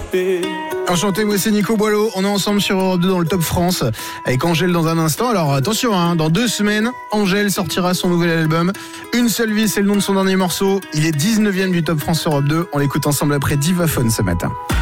échapper. Enchanté, moi c'est Nico Boileau. On est ensemble sur Europe 2 dans le Top France avec Angèle dans un instant. Alors attention, dans 2 semaines, Angèle sortira son nouvel album. Une seule vie, c'est le nom de son dernier morceau. Il est 19e du Top France Europe 2. On l'écoute ensemble après Divaphone ce matin.